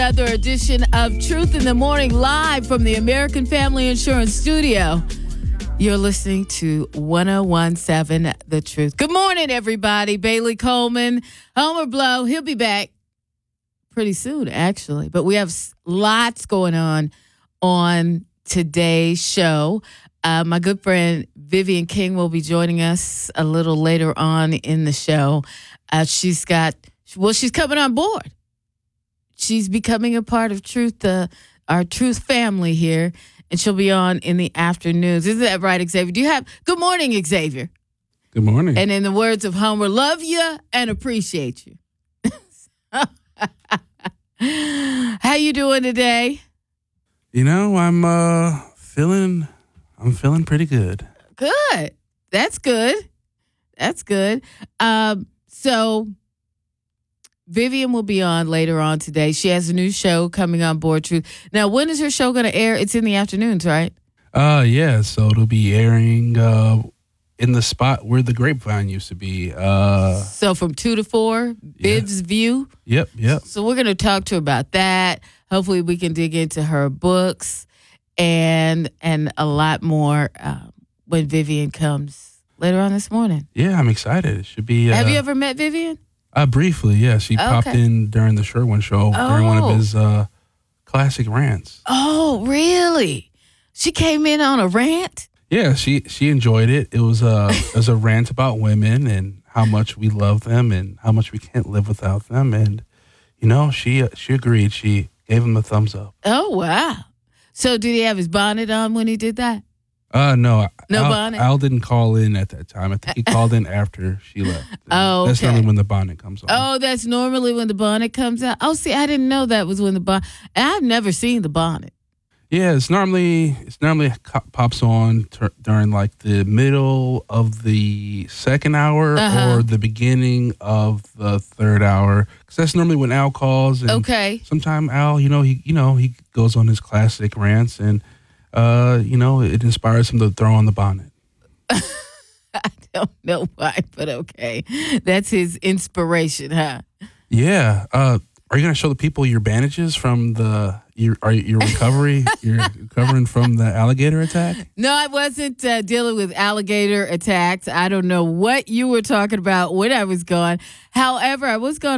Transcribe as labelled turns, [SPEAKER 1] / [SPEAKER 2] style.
[SPEAKER 1] Another edition of Truth in the Morning, live from the American Family Insurance Studio. You're listening to 1017 The Truth. Good morning, everybody. Bailey Coleman, Homer Blow. He'll be back pretty soon, actually. But we have lots going on today's show. My good friend Vivian King will be joining us a little later on in the show. She's coming on board. She's becoming a part of Truth, our Truth family here, and she'll be on in the afternoons. Isn't that right, Xavier? Good morning, Xavier.
[SPEAKER 2] Good morning.
[SPEAKER 1] And in the words of Homer, love you and appreciate you. How you doing today?
[SPEAKER 2] You know, I'm feeling pretty good.
[SPEAKER 1] Good. That's good. So Vivian will be on later on today. She has a new show coming on board, Truth. Now, when is her show going to air? It's in the afternoons, right?
[SPEAKER 2] Yeah. So it'll be airing in the spot where the Grapevine used to be.
[SPEAKER 1] So from 2 to 4, Biv's View.
[SPEAKER 2] Yep.
[SPEAKER 1] So we're going to talk to her about that. Hopefully, we can dig into her books and a lot more when Vivian comes later on this morning.
[SPEAKER 2] Yeah, I'm excited. It should be.
[SPEAKER 1] Have you ever met Vivian?
[SPEAKER 2] Briefly, yeah. She popped in during the Sherwin show during one of his classic rants.
[SPEAKER 1] Oh, really? She came in on a rant?
[SPEAKER 2] Yeah, she enjoyed it. It was a rant about women and how much we love them and how much we can't live without them. And you know, she agreed. She gave him a thumbs up.
[SPEAKER 1] Oh, wow. So did he have his bonnet on when he did that?
[SPEAKER 2] No.
[SPEAKER 1] No bonnet?
[SPEAKER 2] Al didn't call in at that time. I think he called in after she left.
[SPEAKER 1] Oh, okay.
[SPEAKER 2] That's normally when the bonnet comes on.
[SPEAKER 1] Oh, that's normally when the bonnet comes out? Oh, see, I didn't know that was when the bonnet. I've never seen the bonnet.
[SPEAKER 2] Yeah, it's normally pops on during like the middle of the second hour or the beginning of the third hour, because that's normally when Al calls. And sometime Al, he goes on his classic rants, and it inspires him to throw on the bonnet.
[SPEAKER 1] I don't know why, but okay, that's his inspiration, huh?
[SPEAKER 2] Yeah. Are you going to show the people your bandages from your recovery? You're recovering from the alligator attack?
[SPEAKER 1] No, I wasn't dealing with alligator attacks. I don't know what you were talking about when I was gone. However, I was going